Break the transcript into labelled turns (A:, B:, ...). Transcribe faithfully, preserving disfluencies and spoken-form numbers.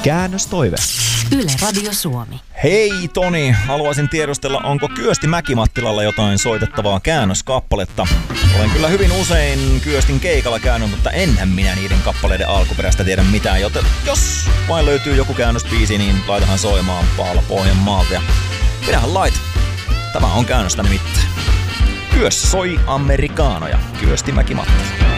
A: Käännöstoive.
B: Yle Radio Suomi.
A: Hei Toni, haluaisin tiedustella, onko Kyösti Mäkimattilalla jotain soitettavaa käännöskappaletta? Olen kyllä hyvin usein Kyöstin keikalla käynyt, mutta enhän minä niiden kappaleiden alkuperäistä tiedä mitään, joten jos vain löytyy joku käännösbiisi, niin laitahan soimaan Paula Pohjanmaalta ja pidähän lait. Tämä on käännöstä nimittäin. Kyös soi amerikaanoja, Kyösti Mäkimattila.